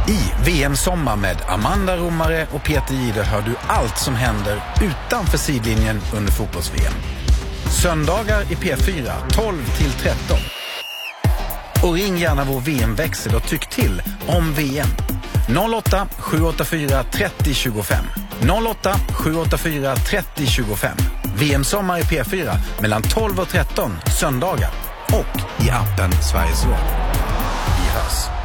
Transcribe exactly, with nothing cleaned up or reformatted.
I V M-sommar med Amanda Romare och Peter Jihde hör du allt som händer utanför sidlinjen under fotbolls-V M. Söndagar i P fyra tolv till tretton. Och ring gärna vår V M-växel och tyck till om V M. noll åtta sju åtta fyra tre noll två fem. noll åtta sju åtta fyra tre noll två fem. V M-sommar i P fyra mellan tolv och tretton söndagar. Och i appen Sveriges Radio. Vi hörs.